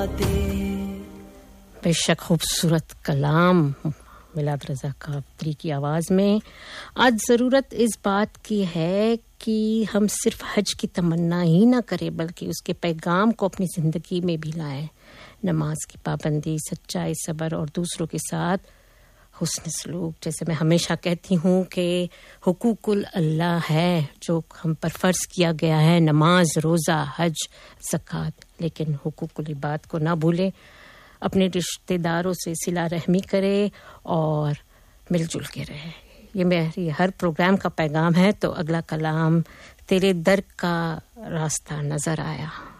बेशक खूबसूरत कलाम मिलाद रज़ा कादरी की आवाज़ में। आज ज़रूरत इस बात की है कि हम सिर्फ हज की तमन्ना ही ना करें बल्कि उसके पैगाम को अपनी ज़िंदगी में भी लाएं। नमाज की पाबंदी, सच्चाई, सब्र और दूसरों के साथ हुस्न सलूक। जैसे मैं हमेशा कहती हूँ कि हुकूकुल अल्लाह है जो हम पर फ़र्ज़ किया गया है, नमाज, रोज़ा, हज, ज़कात, लेकिन हुकूकुल इबाद को ना भूलें। अपने रिश्तेदारों से सिला रहमी करे और मिलजुल के रहे। ये मेरी हर प्रोग्राम का पैगाम है। तो अगला कलाम तेरे दर का रास्ता नजर आया।